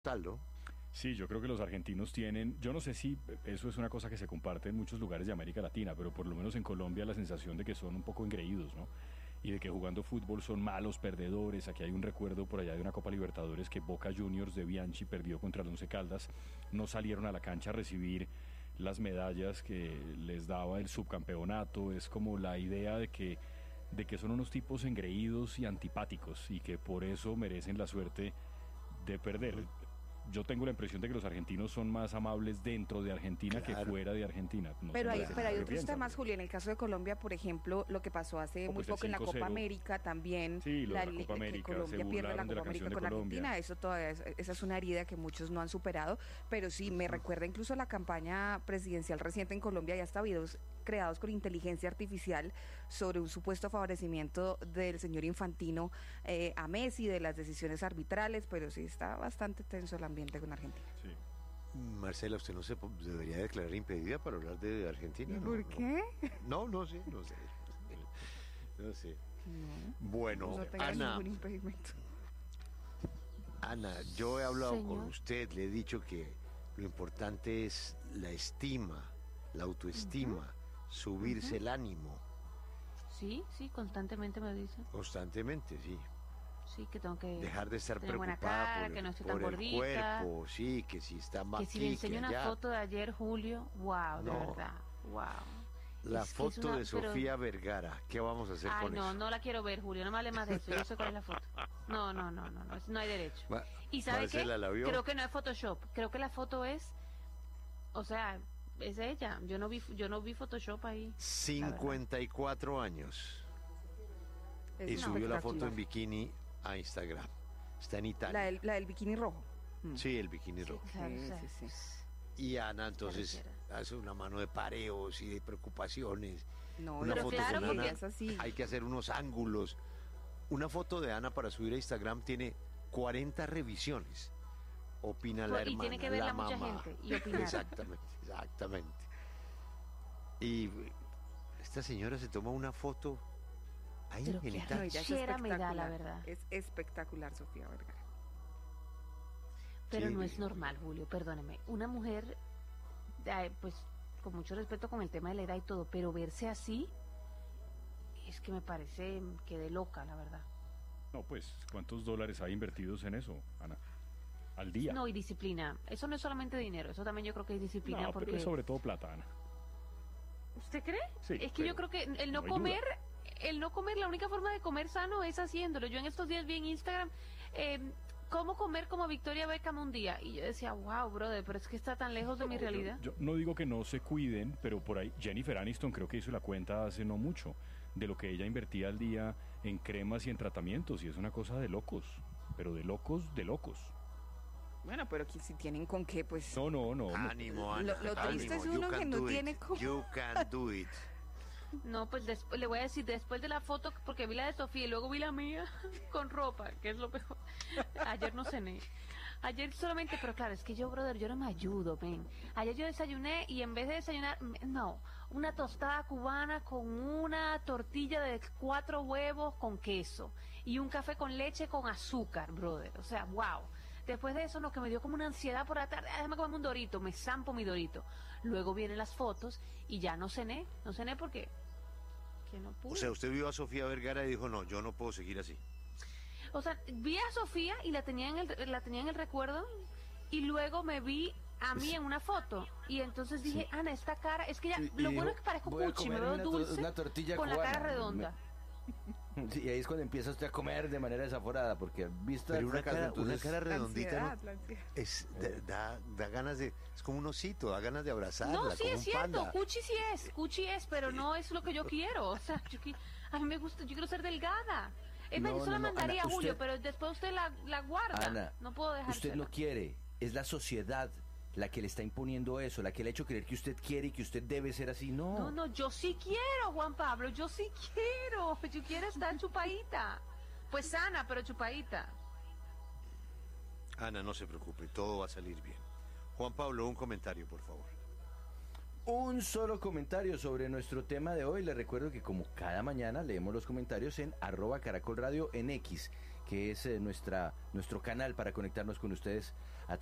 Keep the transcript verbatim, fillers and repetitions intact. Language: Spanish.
Tal, ¿no? Sí, yo creo que los argentinos tienen, yo no sé si eso es una cosa que se comparte en muchos lugares de América Latina, pero por lo menos en Colombia la sensación de que son un poco engreídos, ¿no? Y de que jugando fútbol son malos perdedores. Aquí hay un recuerdo por allá de una Copa Libertadores que Boca Juniors de Bianchi perdió contra el Once Caldas, no salieron a la cancha a recibir las medallas que les daba el subcampeonato. Es como la idea de que de que son unos tipos engreídos y antipáticos y que por eso merecen la suerte de perder. Yo tengo la impresión de que los argentinos son más amables dentro de Argentina Claro. que fuera de Argentina. No Pero sé, hay, no sé pero hay qué otros piensan. temas, Julio. En el caso de Colombia, por ejemplo, lo que pasó hace Oh, muy pues el poco en la cinco Copa cero. América también, Sí, lo de la li- Copa que América, se Colombia pierde la burlaron de la Copa canción América de con Colombia. Argentina, eso todavía es- esa es una herida que muchos no han superado, pero sí, me recuerda incluso la campaña presidencial reciente en Colombia, ya hasta videos creados con inteligencia artificial sobre un supuesto favorecimiento del señor Infantino eh, a Messi, de las decisiones arbitrales, pero sí está bastante tenso el ambiente con Argentina. Sí. Marcela, usted no se po- debería declarar impedida para hablar de Argentina. ¿Y ¿no? por No. qué? No, no sé, no sé. No sé. Bueno, No tenga Ana, ningún impedimento. Ana, yo he hablado Señor. con usted, le he dicho que lo importante es la estima, la autoestima, subirse el ánimo Sí, sí, constantemente me dicen. constantemente, sí. Sí, que tengo que Dejar de estar tener buena preocupada cara, por, que el- no estoy por tan el gordita. cuerpo, sí, que si está más Que si le aquí, enseño que una allá. foto de ayer, Julio, wow, de No. verdad, wow. La Es que es foto una- de pero- Sofía Vergara, ¿qué vamos a hacer Ay, con no, eso? no la quiero ver, Julio, no me hable más de eso, yo sé cuál es la foto. No, no, no, no, no, no hay derecho. Ma- ¿Y sabe qué? Marcela, ¿la vio? Creo que no es Photoshop, creo que la foto es, o sea, es ella, yo no vi, yo no vi Photoshop ahí. cincuenta y cuatro años. Es Y una subió la foto espectacular. en bikini a Instagram. Está en La Italia. del, la del bikini rojo. Mm. Sí, el bikini rojo. Claro, Sí, o sea, sí, sí. Y Ana entonces Carretera. hace una mano de pareos y de preocupaciones. No, Una pero foto claro, con porque Ana, es así. hay que hacer unos ángulos. Una foto de Ana para subir a Instagram tiene cuarenta revisiones. Opina la Pues, y hermana, tiene que verla la mucha mamá. gente y opinar. Exactamente, exactamente. Y esta señora se toma una foto ahí Pero en qué Italia. No, ella es Chera me da, la espectacular. verdad. Es espectacular, Sofía Vergara. Pero Sí, no es normal, Julio, perdóneme. Una mujer, eh, pues, con mucho respeto con el tema de la edad y todo, pero verse así, es que me parece que de loca, la verdad. No, pues, ¿cuántos dólares hay invertidos en eso, Ana? Al día. No, y disciplina. Eso no es solamente dinero, eso también yo creo que es disciplina. No, porque... pero es sobre todo plata, Ana. ¿Usted cree? Sí, es que pero yo creo que el no, no hay comer, el no comer, la única forma de comer sano es haciéndolo. Yo en estos días vi en Instagram, eh, cómo comer como Victoria Beckham un día. Y yo decía, wow, brother, pero es que está tan lejos de mi realidad. Yo, yo no digo que no se cuiden, pero por ahí Jennifer Aniston creo que hizo la cuenta hace no mucho de lo que ella invertía al día en cremas y en tratamientos, y es una cosa de locos, pero de locos, de locos. Bueno, pero aquí si tienen con qué, pues... No, no, no. Ánimo, Lo- Ana. lo triste ánimo. es uno You que can no do it. tiene cómo. You can do it. No, pues después, le voy a decir, después de la foto, porque vi la de Sofía y luego vi la mía con ropa, que es lo peor. Ayer no cené. Ayer solamente, pero claro, es que yo, brother, yo no me ayudo, ven. Ayer yo desayuné y en vez de desayunar, me- no, una tostada cubana con una tortilla de cuatro huevos con queso y un café con leche con azúcar, brother. O sea, wow. Después de eso, no, que me dio como una ansiedad por la tarde, ah, déjame comerme un dorito, me zampo mi dorito. Luego vienen las fotos y ya no cené, no cené porque que no pude. O sea, usted vio a Sofía Vergara y dijo, no, yo no puedo seguir así. O sea, vi a Sofía y la tenía en el, la tenía en el recuerdo y luego me vi a mí en una foto y entonces dije, Ana, esta cara, es que ya, Sí, lo y bueno dijo, es que parezco voy a cuchi, me comer veo una to- dulce una tortilla con la cubana. cara redonda. Sí, y ahí es cuando empieza usted a comer de manera desaforada, porque vista Pero el una fracaso, cara, una entonces- cara La redondita, ansiedad, ¿no? la ansiedad. Es, da, da, da ganas de, es como un osito, da ganas de abrazarla, No, sí como es un cierto, panda. cuchi sí es, cuchi es, pero no es lo que yo quiero. O sea, yo, qui- a mí me gusta, yo quiero ser delgada. Es más, No, yo se la no, no, mandaría Ana, a Julio, usted- pero después usted la, la guarda. Ana, no puedo dejar. usted no quiere, es la sociedad la que le está imponiendo eso, la que le ha hecho creer que usted quiere y que usted debe ser así. No, No, no, yo sí quiero, Juan Pablo, yo sí quiero. Yo quiero estar chupadita. Pues sana, pero chupadita. Ana, no se preocupe, todo va a salir bien. Juan Pablo, un comentario, por favor. Un solo comentario sobre nuestro tema de hoy. Les recuerdo que como cada mañana leemos los comentarios en arroba Caracol Radio en X, que es eh, nuestra, nuestro canal para conectarnos con ustedes